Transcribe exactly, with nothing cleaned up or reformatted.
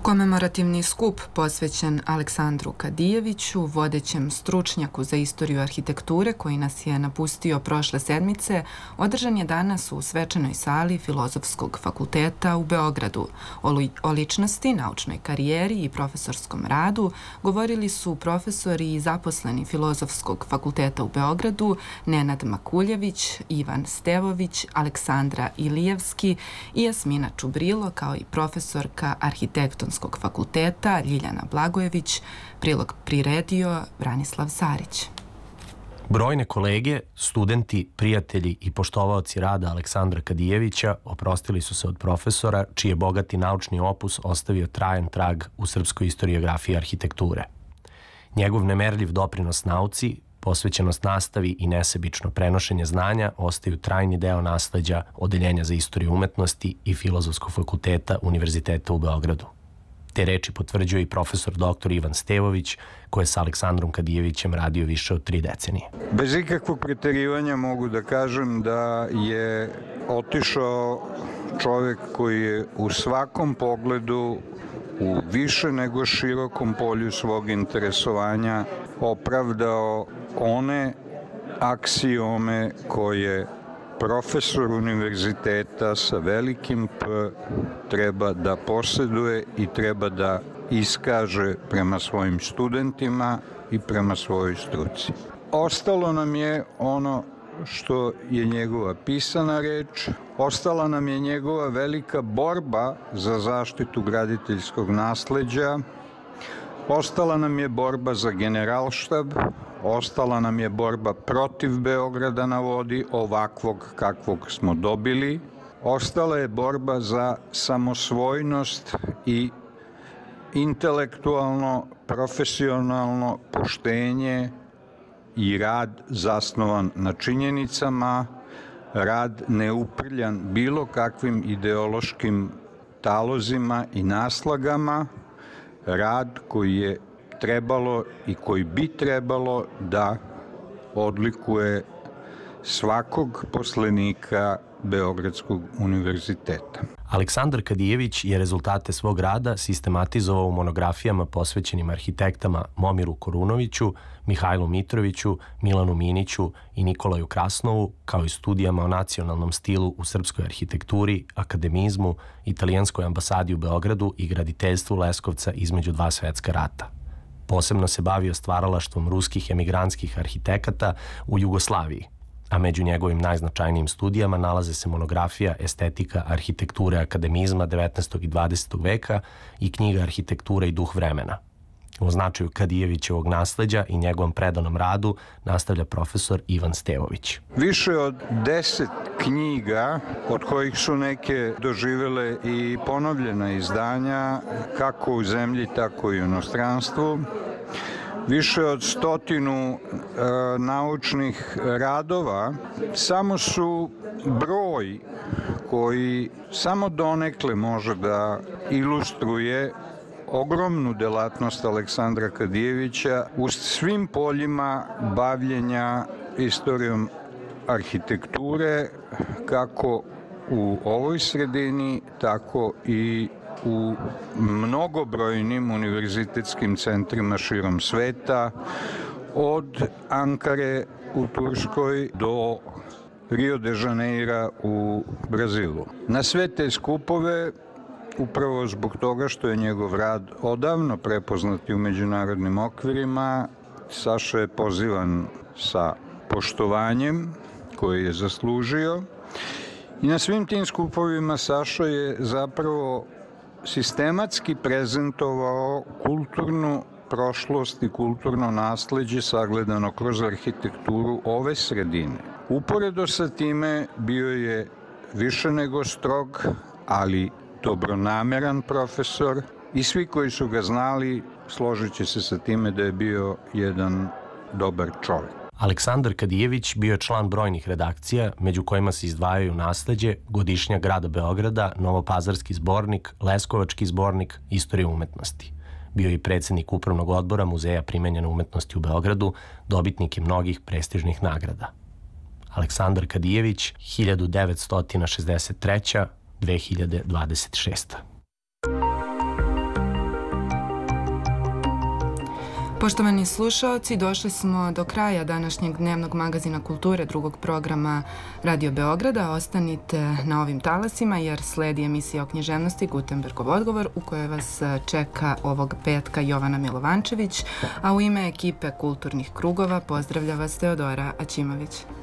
Komemorativni skup posvećen Aleksandru Kadijeviću, vodećem stručnjaku za istoriju arhitekture koji nas je napustio prošle sedmice, održan je danas u svečanoj sali Filozofskog fakulteta u Beogradu. O, li, o ličnosti, naučnoj karijeri i profesorskom radu govorili su profesori i zaposleni Filozofskog fakulteta u Beogradu Nenad Makuljević, Ivan Stevović, Aleksandra Ilijevski i Jasmina Čubrilo, kao i profesorka arhitektonskog fakulteta Ljiljana Blagojević. Prilog priredio Branislav Sarić. Brojne kolege, studenti, prijatelji i poštovaoci rada Aleksandra Kadijevića oprostili su se od profesora čiji je bogati naučni opus ostavio trajan trag u srpskoj istoriografiji arhitekture. Njegov nemerljiv doprinos nauci, posvećenost nastavi i nesebično prenošenje znanja ostaju trajni deo nasleđa Odeljenja za istoriju umetnosti i Filozofskog fakulteta Univerziteta u Beogradu. Te reči potvrđuje i profesor doktor Ivan Stevović, koji je sa Aleksandrom Kadijevićem radio više od tri decenije. Bez ikakvog preterivanja mogu da kažem da je otišao čovek koji je u svakom pogledu, u više nego širokom polju svog interesovanja, opravdao one aksiome koje profesor univerziteta sa velikim P treba da posjeduje i treba da iskaže prema svojim studentima i prema svojoj struci. Ostalo nam je ono što je njegova pisana reč, ostala nam je njegova velika borba za zaštitu graditeljskog nasleđa, ostala nam je borba za Generalštab, ostala nam je borba protiv Beograda na vodi, ovakvog kakvog smo dobili, ostala je borba za samosvojnost i intelektualno, profesionalno poštenje i rad zasnovan na činjenicama, rad neuprljan bilo kakvim ideološkim talozima i naslagama, rad koji je trebalo i koji bi trebalo da odlikuje svakog poslenika Beogradskog univerziteta. Aleksandar Kadijević je rezultate svog rada sistematizovao u monografijama posvećenim arhitektama Momiru Korunoviću, Mihajlu Mitroviću, Milanu Miniću i Nikolaju Krasnovu, kao i studijama o nacionalnom stilu u srpskoj arhitekturi, akademizmu, italijanskoj ambasadi u Beogradu i graditeljstvu Leskovca između dva svetska rata. Posebno se bavio stvaralaštvom ruskih emigrantskih arhitekata u Jugoslaviji, a među njegovim najznačajnijim studijama nalaze se monografija Estetika arhitekture akademizma devetnaestog i dvadesetog veka i knjiga Arhitektura i duh vremena. O značaju Kadijevićevog nasleđa i njegovom predanom radu nastavlja profesor Ivan Stevović. Više od deset knjiga, od kojih su neke doživele i ponovljena izdanja, kako u zemlji, tako i u inostranstvu, više od stotinu e, naučnih radova, samo su broj koji samo donekle može da ilustruje ogromnu delatnost Aleksandra Kadijevića u svim poljima bavljenja istorijom arhitekture, kako u ovoj sredini, tako i u mnogobrojnim univerzitetskim centrima širom sveta, od Ankare u Turskoj do Rio de Janeira u Brazilu. Na sve te skupove, upravo zbog toga što je njegov rad odavno prepoznat u međunarodnim okvirima, Saša je pozivan sa poštovanjem koje je zaslužio i na svim tim skupovima Saša je zapravo sistematski prezentovao kulturnu prošlost i kulturno nasleđe sagledano kroz arhitekturu ove sredine. Uporedo sa time bio je više nego strog, ali dobronameran profesor i svi koji su ga znali složit će se sa time da je bio jedan dobar čovjek. Aleksandar Kadijević bio je član brojnih redakcija, među kojima se izdvajaju Nasleđe, Godišnjak grada Beograda, Novopazarski zbornik, Leskovački zbornik, Istorija umetnosti. Bio je i predsjednik upravnog odbora Muzeja primenjene umetnosti u Beogradu, dobitnik je mnogih prestižnih nagrada. Aleksandar Kadijević, hiljadu devetsto šezdeset treća do dve hiljade dvadeset šesta. Poštovani slušaoci, došli smo do kraja današnjeg dnevnog magazina kulture drugog programa Radio Beograda. Ostanite na ovim talasima jer sledi emisija o književnosti Gutenbergov odgovor u kojoj vas čeka ovog petka Jovana Milovančević, a u ime ekipe Kulturnih krugova pozdravlja vas Teodora Aćimović.